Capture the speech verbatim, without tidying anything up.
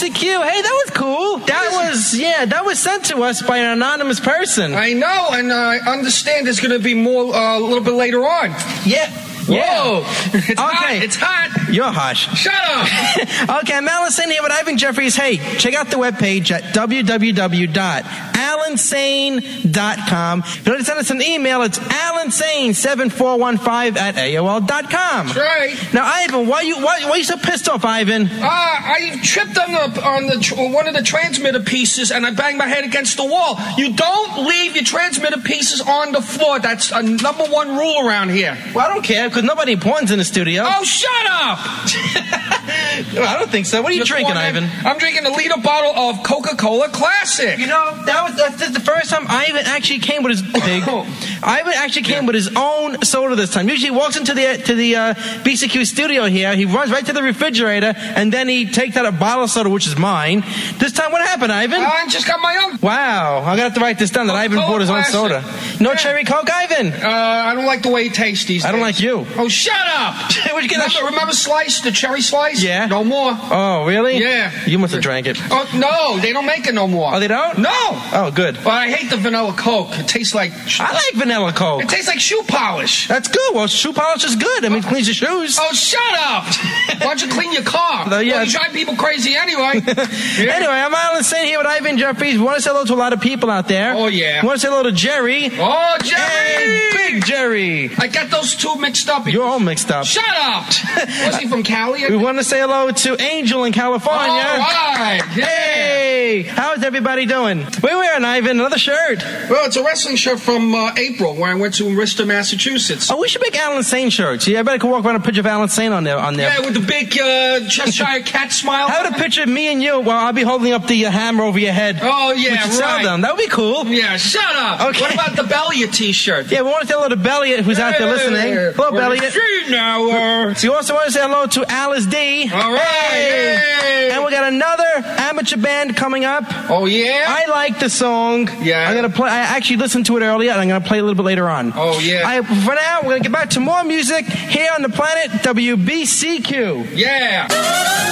C Q. Hey, that was cool. That was, yeah, that was sent to us by an anonymous person. I know, and uh, I understand there's going to be more uh, a little bit later on. Yeah. Whoa. Yeah. It's Okay. hot. It's hot. You're hush. Shut up. Okay, I'm Alan Sane here with Ivan Jeffries. Hey, check out the webpage at w w w dot alan sane dot com. If you want to send us an email, it's alan sane seven four one five at a o l dot com. That's right. Now, Ivan, why you why, why are you so pissed off, Ivan? Uh, I tripped on the on the tr- one of the transmitter pieces, and I banged my head against the wall. You don't leave your transmitter pieces on the floor. That's a number one rule around here. Well, I don't care, because nobody important's in the studio. Oh, shut up! I don't think so. What are you Just drinking, one, Ivan? I'm drinking a liter bottle of Coca-Cola Classic. You know, that was that's the first time Ivan actually came with his pig. Ivan actually came with his own soda this time. Usually he walks into the to the uh, B C Q studio here, he runs right to the refrigerator, and then he takes out a bottle of soda, which is mine. This time, what happened, Ivan? I just got my own. Wow, I'm gonna have to write this down that Ivan bought his own soda. No Yeah. cherry Coke, Ivan? Uh, I don't like the way it tastes these days. I don't like you. Oh, shut up! Where'd you get that remember, remember Slice, the cherry slice? Yeah. No more. Oh, really? Yeah. You must have drank it. Oh, no, they don't make it no more. Oh, they don't? No. Oh, good. Well, I hate the vanilla Coke. It tastes like... I like vanilla Coke. It tastes like shoe polish. That's good. Well, shoe polish is good. I mean, it cleans your shoes. Oh, shut up! Why don't you clean your car? No, yeah. Well, you drive people crazy anyway. Yeah. Anyway, I'm Alan Sane here with Ivan Jeffries. We want to say hello to a lot of people out there. Oh, yeah. We want to say hello to Jerry. Oh, Jerry! Hey, Big Jerry. I got those two mixed up. You're all mixed up. Shut up! Was he from Cali? We want to say hello to Angel in California. All right. Yeah. Hey, how's everybody doing? We're wearing, Ivan, another shirt. Well, it's a wrestling shirt from uh, April, where I went to Worcester, Massachusetts. Oh, we should make Alan Sane shirts. Yeah, I bet I could walk around a picture of Alan Sane on there. On there. Yeah, with the big uh, Cheshire cat smile. How about a picture of me and you while I'll be holding up the uh, hammer over your head? Oh, yeah, we should sell right. them. That would be cool. Yeah, shut up. Okay. What about the Belia t-shirt? Yeah, we want to say hello to Belliot, who's out there listening. Hello, We're Belliot. free now. Uh... So you also want to say hello to Alice D. All right. Hey. Hey. And we got another amateur band coming up. Oh, yeah? I like the song. Yeah. I'm gonna play. I actually listened to it earlier, and I'm gonna play a little bit later on. Oh, yeah. I, for now, we're gonna get back to more music here on the planet W B C Q. Yeah.